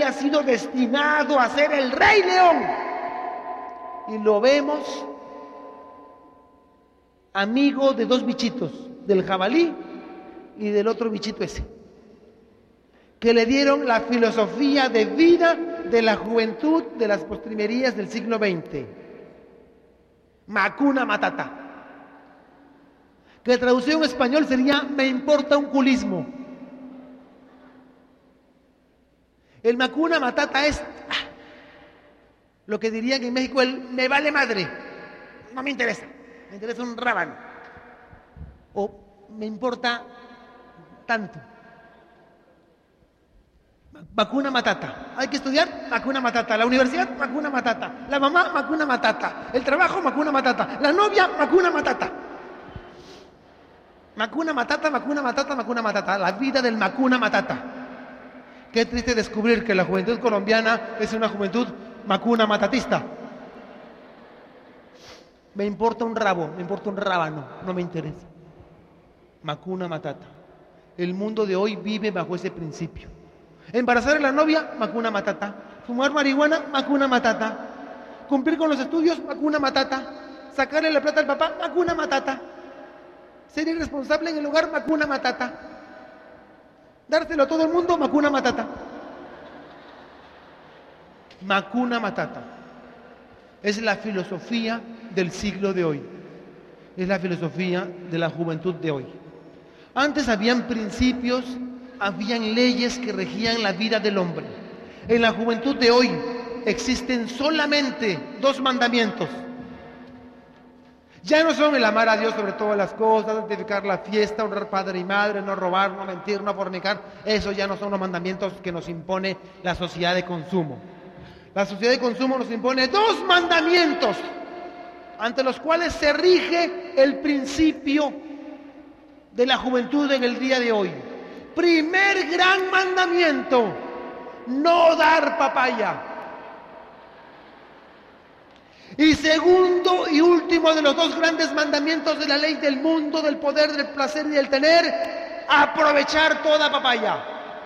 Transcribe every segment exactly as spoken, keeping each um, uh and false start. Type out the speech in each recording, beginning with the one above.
había sido destinado a ser el Rey León. Y lo vemos amigo de dos bichitos, del jabalí y del otro bichito ese, que le dieron la filosofía de vida de la juventud de las postrimerías del siglo veinte. Hakuna Matata, que traducido en español sería me importa un culismo. El Hakuna Matata es ah, lo que dirían en México el me vale madre, no me interesa, me interesa un rábano, o me importa tanto. Hakuna Matata. Hay que estudiar, Hakuna Matata. La universidad, Hakuna Matata. La mamá, Hakuna Matata. El trabajo, Hakuna Matata. La novia, Hakuna Matata. Hakuna Matata, Hakuna Matata, Hakuna Matata. La vida del Hakuna Matata. Qué triste descubrir que la juventud colombiana es una juventud Hakuna Matatista. Me importa un rabo, me importa un rábano, no me interesa. Hakuna Matata. El mundo de hoy vive bajo ese principio. Embarazar a la novia, Hakuna Matata. Fumar marihuana, Hakuna Matata. Cumplir con los estudios, Hakuna Matata. Sacarle la plata al papá, Hakuna Matata. Ser irresponsable en el hogar, Hakuna Matata. Dárselo a todo el mundo, Hakuna Matata. Hakuna Matata. Es la filosofía del siglo de hoy. Es la filosofía de la juventud de hoy. Antes habían principios, habían leyes que regían la vida del hombre. En la juventud de hoy existen solamente dos mandamientos. Ya no son el amar a Dios sobre todas las cosas, santificar la fiesta, honrar padre y madre, no robar, no mentir, no fornicar. Eso ya no son los mandamientos que nos impone la sociedad de consumo. La sociedad de consumo nos impone dos mandamientos ante los cuales se rige el principio de la juventud en el día de hoy. Primer gran mandamiento, no dar papaya. Y segundo y último de los dos grandes mandamientos de la ley del mundo, del poder, del placer y del tener, aprovechar toda papaya.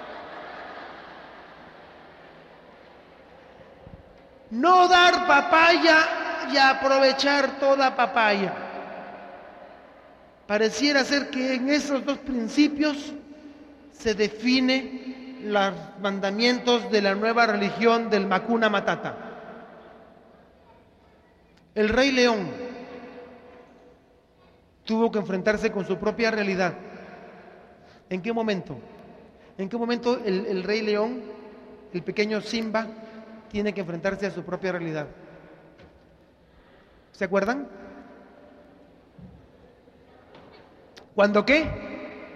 No dar papaya y aprovechar toda papaya. Pareciera ser que en esos dos principios se define los mandamientos de la nueva religión del Hakuna Matata. El Rey León tuvo que enfrentarse con su propia realidad. ¿En qué momento? ¿En qué momento el, el Rey León, el pequeño Simba, tiene que enfrentarse a su propia realidad? ¿Se acuerdan? ¿Cuándo qué?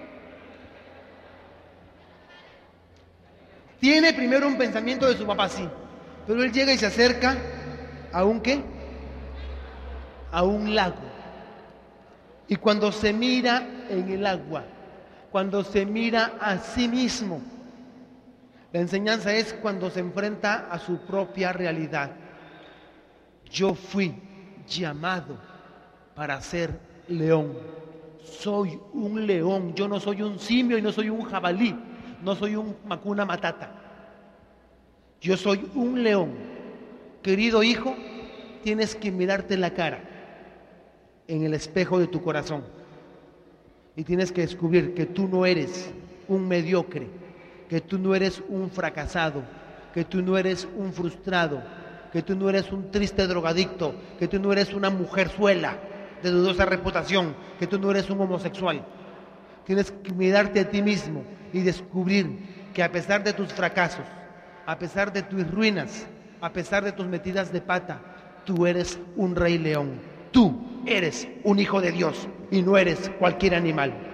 Tiene primero un pensamiento de su papá, sí, pero él llega y se acerca a un ¿qué? A un lago. Y cuando se mira en el agua, cuando se mira a sí mismo, la enseñanza es cuando se enfrenta a su propia realidad. Yo fui llamado para ser león. Soy un león, yo no soy un simio y no soy un jabalí. No soy un Hakuna Matata. Yo soy un león. Querido hijo, tienes que mirarte la cara en el espejo de tu corazón. Y tienes que descubrir que tú no eres un mediocre, que tú no eres un fracasado, que tú no eres un frustrado, que tú no eres un triste drogadicto, que tú no eres una mujerzuela de dudosa reputación, que tú no eres un homosexual. Tienes que mirarte a ti mismo y descubrir que a pesar de tus fracasos, a pesar de tus ruinas, a pesar de tus metidas de pata, tú eres un rey león. Tú eres un hijo de Dios y no eres cualquier animal.